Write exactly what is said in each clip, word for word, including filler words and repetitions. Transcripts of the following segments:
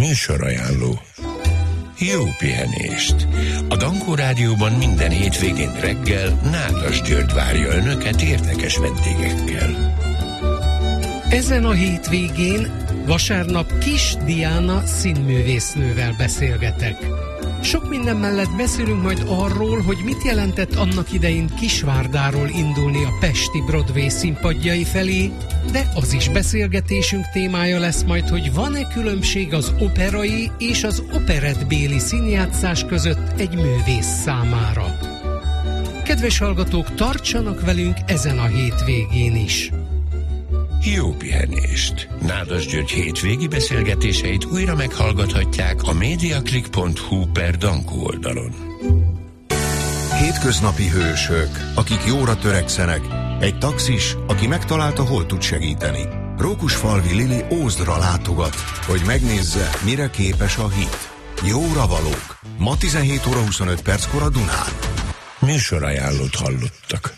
Műsorajánló. Jó pihenést! A Dankó Rádióban minden hétvégén reggel Nádas György várja Önöket érdekes vendégekkel. Ezen a hétvégén vasárnap Kis Diana színművésznővel beszélgetek. Sok minden mellett beszélünk majd arról, hogy mit jelentett annak idején Kisvárdáról indulni a pesti Broadway színpadjai felé, de az is beszélgetésünk témája lesz majd, hogy van-e különbség az operai és az operettbéli színjátszás között egy művész számára. Kedves hallgatók, tartsanak velünk ezen a hétvégén is! Jó pihenést! Nádas György hétvégi beszélgetéseit újra meghallgathatják a mediaclick pont hu per Dankó oldalon. Hétköznapi hősök, akik jóra törekszenek, egy taxis, aki megtalálta, hol tud segíteni. Rókusfalvi Lili Ózdra látogat, hogy megnézze, mire képes a hit. Jóra valók. Ma tizenhét óra huszonöt perckor a Dunán. Műsorajánlót hallottak.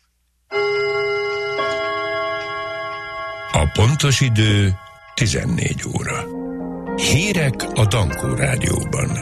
A pontos idő tizennégy óra. Hírek a Dankó Rádióban.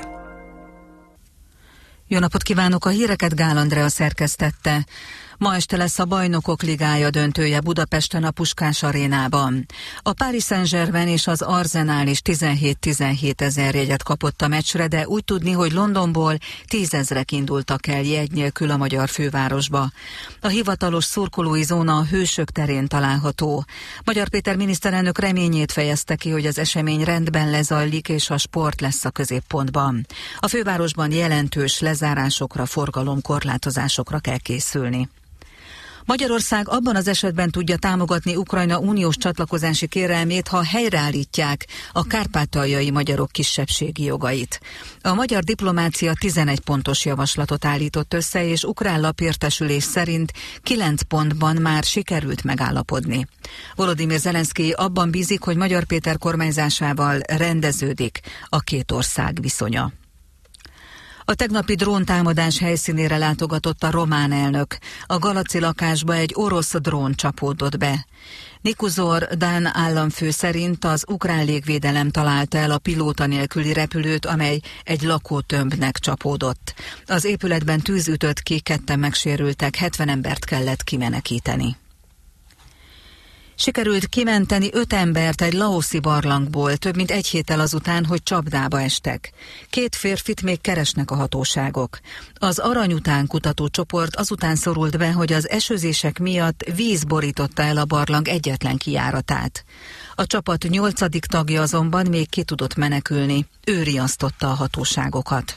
Jó napot kívánok, a híreket Gál Andrea szerkesztette. Ma este lesz a Bajnokok Ligája döntője Budapesten a Puskás Arénában. A Paris Saint-Germain és az Arsenal is tizenhét-tizenhét ezer jegyet kapott a meccsre, de úgy tudni, hogy Londonból tízezrek indultak el jegy nélkül a magyar fővárosba. A hivatalos szurkolói zóna a Hősök terén található. Magyar Péter miniszterelnök reményét fejezte ki, hogy az esemény rendben lezajlik és a sport lesz a középpontban. A fővárosban jelentős lezárásokra, forgalomkorlátozásokra kell készülni. Magyarország abban az esetben tudja támogatni Ukrajna uniós csatlakozási kérelmét, ha helyreállítják a kárpátaljai magyarok kisebbségi jogait. A magyar diplomácia tizenegy pontos javaslatot állított össze, és ukrán lapértesülés szerint kilenc pontban már sikerült megállapodni. Volodymyr Zelenszkij abban bízik, hogy Magyar Péter kormányzásával rendeződik a két ország viszonya. A tegnapi dróntámadás helyszínére látogatott a román elnök. A Galaci lakásba egy orosz drón csapódott be. Nikuzor Dán államfő szerint az ukrán légvédelem találta el a pilóta nélküli repülőt, amely egy lakótömbnek csapódott. Az épületben tűz ütött ki, ketten megsérültek, hetven embert kellett kimenekíteni. Sikerült kimenteni öt embert egy laoszi barlangból, több mint egy héttel azután, hogy csapdába estek. Két férfit még keresnek a hatóságok. Az Arany után kutató csoport azután szorult be, hogy az esőzések miatt víz borította el a barlang egyetlen kijáratát. A csapat nyolcadik tagja azonban még ki tudott menekülni, ő riasztotta a hatóságokat.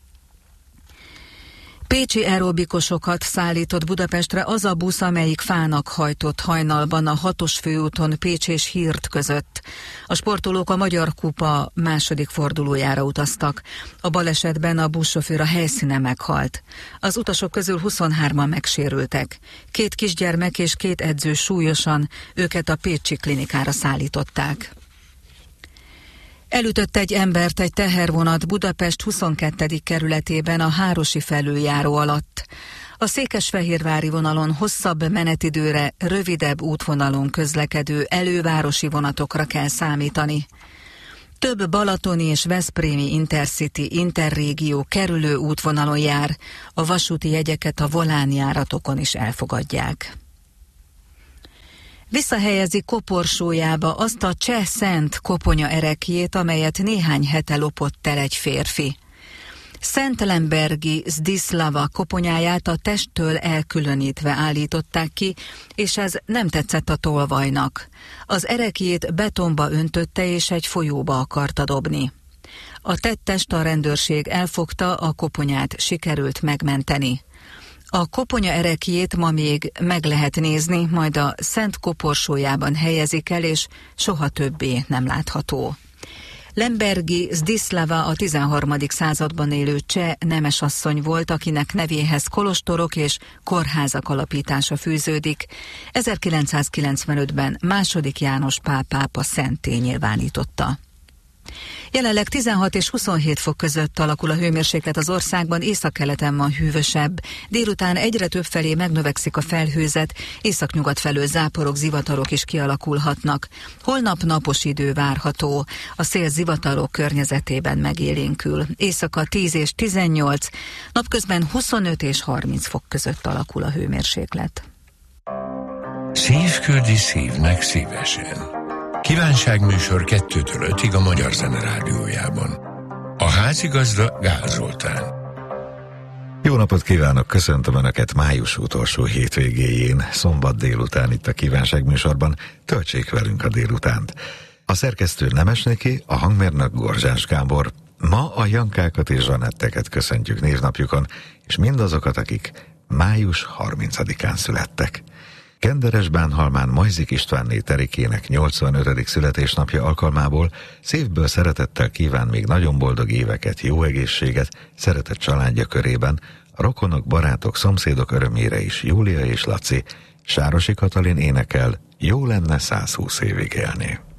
Pécsi aerobikusokat szállított Budapestre az a busz, amelyik fának hajtott hajnalban a hatos főúton Pécs és Hírt között. A sportolók a Magyar Kupa második fordulójára utaztak. A balesetben a buszsofőr a helyszínen meghalt. Az utasok közül huszonhárman megsérültek. Két kisgyermek és két edző súlyosan, őket a pécsi klinikára szállították. Elütött egy embert egy tehervonat Budapest huszonkettedik kerületében a Hárosi felüljáró alatt. A székesfehérvári vonalon hosszabb menetidőre, rövidebb útvonalon közlekedő elővárosi vonatokra kell számítani. Több balatoni és veszprémi Intercity, Interrégió kerülő útvonalon jár, a vasúti jegyeket a Volán járatokon is elfogadják. Visszahelyezi koporsójába azt a cseh szent koponya ereklyét, amelyet néhány hete lopott el egy férfi. Szentlembergi Zdislava koponyáját a testtől elkülönítve állították ki, és ez nem tetszett a tolvajnak. Az ereklyét betonba öntötte és egy folyóba akarta dobni. A tettest a rendőrség elfogta, a koponyát sikerült megmenteni. A koponya ereklyét ma még meg lehet nézni, majd a szent koporsójában helyezik el, és soha többé nem látható. Lembergi Zdislava a tizenharmadik században élő cseh nemesasszony volt, akinek nevéhez kolostorok és kórházak alapítása fűződik. ezerkilencszázkilencvenötben második János Pál pápa szentté nyilvánította. Jelenleg tizenhat és huszonhét fok között alakul a hőmérséklet az országban, északkeleten van hűvösebb. Délután egyre több felé megnövekszik a felhőzet, északnyugat felől záporok, zivatarok is kialakulhatnak. Holnap napos idő várható. A szél zivatarok környezetében megélénkül. Éjszaka tíz és tizennyolc, napközben huszonöt és harminc fok között alakul a hőmérséklet. Szívküldi szívnek szívesen. Kívánságműsor kettőtől ötig a Magyar Zene Rádiójában. A házigazda Gál Zoltán. Jó napot kívánok, köszöntöm Önöket május utolsó hétvégéjén, szombat délután itt a Kívánságműsorban. Töltsék velünk a délutánt. A szerkesztő Nemesnéki, a hangmérnök Gorzsás Gábor. Ma a Jankákat és Zsanetteket köszöntjük névnapjukon, és mindazokat, akik május harmincadikán születtek. Kenderes Bánhalmán Majzik Istvánné Terikének nyolcvanötödik születésnapja alkalmából szívből szeretettel kíván még nagyon boldog éveket, jó egészséget, szeretett családja körében, a rokonok, barátok, szomszédok örömére is Júlia és Laci. Sárosi Katalin énekel, jó lenne százhúsz évig élni.